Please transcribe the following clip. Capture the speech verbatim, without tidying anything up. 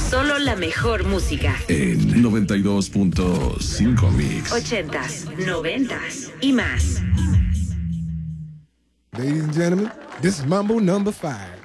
Solo la mejor música. En noventa y dos punto cinco Mix. Ochentas, noventas y más. Ladies and gentlemen, this is Mambo number five.